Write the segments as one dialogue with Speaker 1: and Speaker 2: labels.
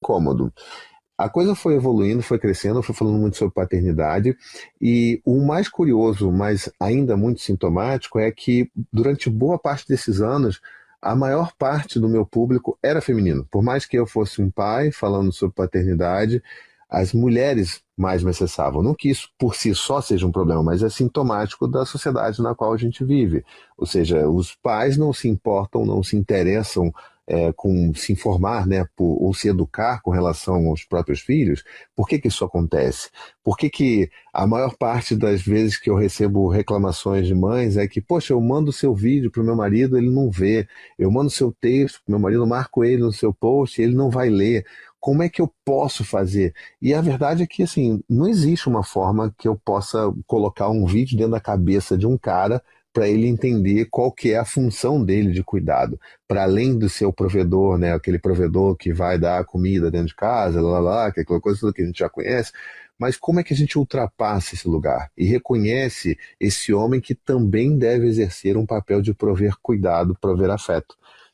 Speaker 1: incômodo. A coisa foi evoluindo, foi crescendo, foi falando muito sobre paternidade, e o mais curioso, mas ainda muito sintomático, é que durante boa parte desses anos, a maior parte do meu público era feminino. Por mais que eu fosse um pai falando sobre paternidade, as mulheres mais me acessavam. Não que isso por si só seja um problema, mas é sintomático da sociedade na qual a gente vive. Ou seja, os pais não se importam, não se interessam com se informar, né, ou se educar com relação aos próprios filhos. Por que que isso acontece? Por que que a maior parte das vezes que eu recebo reclamações de mães é que, poxa, eu mando o seu vídeo para o meu marido, ele não vê. Eu mando o seu texto para o meu marido, marco ele no seu post, ele não vai ler. Como é que eu posso fazer? E a verdade é que, assim, não existe uma forma que eu possa colocar um vídeo dentro da cabeça de um cara para ele entender qual que é a função dele de cuidado. Para além do seu provedor, né, aquele provedor que vai dar comida dentro de casa, que é aquela coisa toda que a gente já conhece, mas como é que a gente ultrapassa esse lugar e reconhece esse homem que também deve exercer um papel de prover cuidado, prover afeto?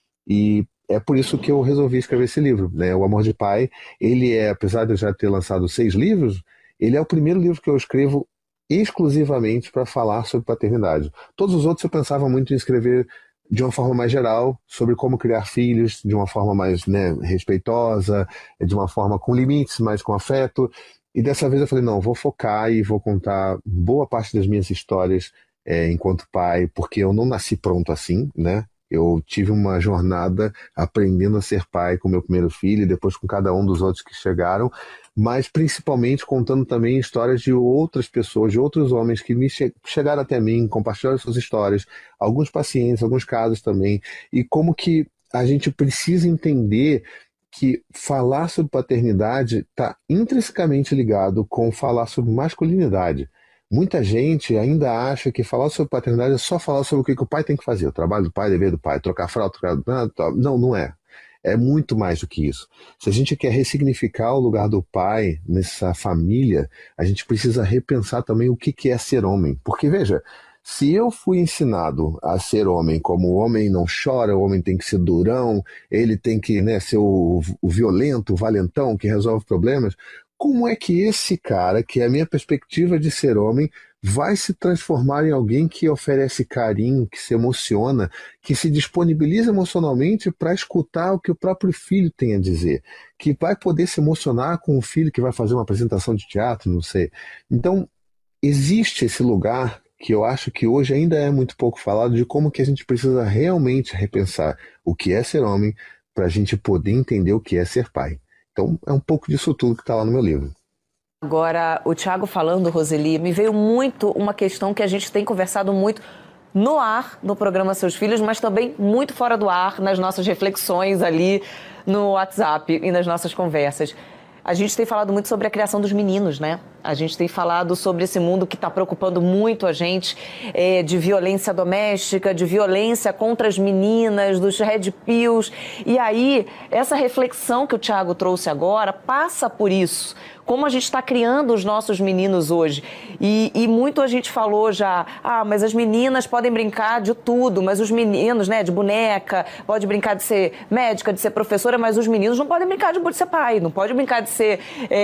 Speaker 1: E é por isso que eu resolvi escrever esse livro, né? O Amor de Pai, ele é, apesar de eu já ter lançado 6 livros, ele é o primeiro livro que eu escrevo exclusivamente para falar sobre paternidade. Todos os outros eu pensava muito em escrever de uma forma mais geral, sobre como criar filhos, de uma forma mais, né, respeitosa, de uma forma com limites, mas com afeto. E dessa vez eu falei, não, vou focar e vou contar boa parte das minhas histórias enquanto pai, porque eu não nasci pronto assim, né? Eu tive uma jornada aprendendo a ser pai com meu primeiro filho e depois com cada um dos outros que chegaram, mas principalmente contando também histórias de outras pessoas, de outros homens que chegaram até mim, compartilharam suas histórias, alguns pacientes, alguns casos também, e como que a gente precisa entender que falar sobre paternidade está intrinsecamente ligado com falar sobre masculinidade. Muita gente ainda acha que falar sobre paternidade é só falar sobre o que o pai tem que fazer, o trabalho do pai, o dever do pai, trocar fralda, Não, não é. É muito mais do que isso. Se a gente quer ressignificar o lugar do pai nessa família, a gente precisa repensar também o que é ser homem. Porque, veja, se eu fui ensinado a ser homem como o homem não chora, o homem tem que ser durão, ele tem que, né, ser o violento, o valentão que resolve problemas, como é que esse cara, que é a minha perspectiva de ser homem, vai se transformar em alguém que oferece carinho, que se emociona, que se disponibiliza emocionalmente para escutar o que o próprio filho tem a dizer, que vai poder se emocionar com o filho que vai fazer uma apresentação de teatro, não sei. Então, existe esse lugar que eu acho que hoje ainda é muito pouco falado, de como que a gente precisa realmente repensar o que é ser homem para a gente poder entender o que é ser pai. Então, é um pouco disso tudo que está lá no meu livro.
Speaker 2: Agora, o Thiago falando, Roseli, me veio muito uma questão que a gente tem conversado muito no ar, no programa Seus Filhos, mas também muito fora do ar, nas nossas reflexões ali no WhatsApp e nas nossas conversas. A gente tem falado muito sobre a criação dos meninos, né? A gente tem falado sobre esse mundo que está preocupando muito a gente, de violência doméstica, de violência contra as meninas, dos red pills. E aí, essa reflexão que o Thiago trouxe agora passa por isso. Como a gente está criando os nossos meninos hoje. E muito a gente falou já, mas as meninas podem brincar de tudo, mas os meninos, né, de boneca, pode brincar de ser médica, de ser professora, mas os meninos não podem brincar de ser pai, não pode brincar de ser...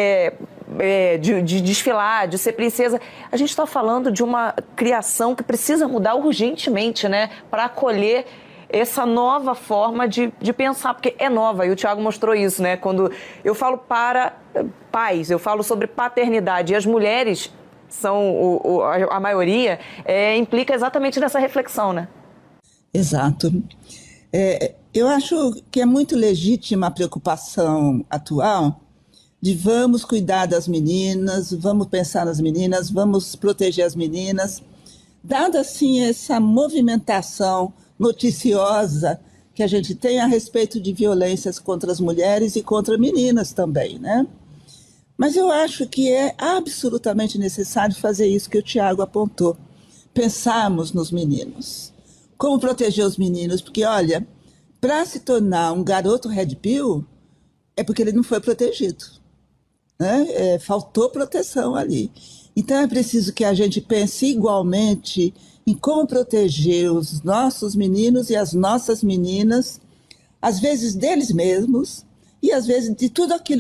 Speaker 2: de desfilar, de ser princesa. A gente está falando de uma criação que precisa mudar urgentemente, né, para acolher essa nova forma de pensar, porque é nova, e o Thiago mostrou isso, né? Quando eu falo para pais, eu falo sobre paternidade, e as mulheres são a maioria, implica exatamente nessa reflexão, né?
Speaker 3: Exato. Eu acho que é muito legítima a preocupação atual de vamos cuidar das meninas, vamos pensar nas meninas, vamos proteger as meninas, dada assim essa movimentação noticiosa que a gente tem a respeito de violências contra as mulheres e contra meninas também, né? Mas eu acho que é absolutamente necessário fazer isso que o Thiago apontou, pensarmos nos meninos. Como proteger os meninos? Porque, olha, para se tornar um garoto red pill, é porque ele não foi protegido, né? Faltou proteção ali. Então é preciso que a gente pense igualmente em como proteger os nossos meninos e as nossas meninas, às vezes deles mesmos, e às vezes de tudo aquilo